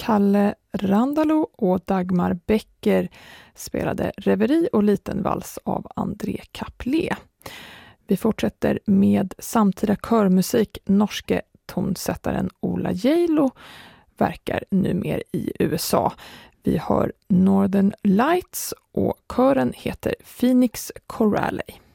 Kalle Randalo och Dagmar Becker spelade Reveri och liten vals av André Caplé. Vi fortsätter med samtida körmusik. Norske tonsättaren Ola Geilo verkar numer i USA. Vi har Northern Lights och kören heter Phoenix Chorale.